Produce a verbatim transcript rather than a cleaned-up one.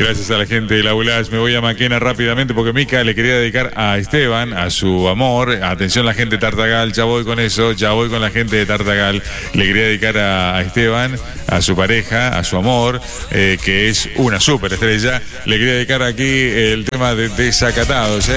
Gracias a la gente de la Bulash. Me voy a Maquena rápidamente porque Mica le quería dedicar a Esteban, a su amor. Atención la gente de Tartagal, ya voy con eso, ya voy con la gente de Tartagal. Le quería dedicar a, a Esteban, a su pareja, a su amor, eh, que es una superestrella. Le quería dedicar aquí el tema de Desacatados, ¿eh?